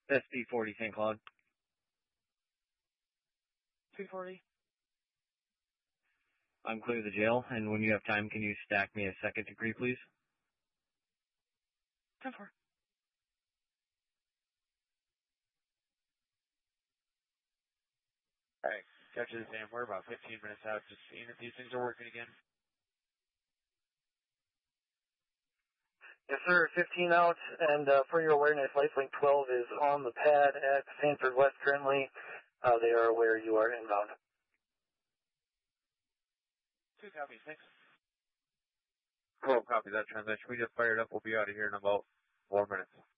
SD40 St. Cloud. 240. I'm clear of the jail, and when you have time, can you stack me a second degree, please? 10-4. Alright, Capture the Sam. We're about 15 minutes out, just seeing if these things are working again. Yes, sir. 15 out, and for your awareness, Lifelink 12 is on the pad at Sanford West currently. They are aware you are inbound. 2 copies, thanks. Cool, copy that transition. We just fired up. We'll be out of here in about 4 minutes.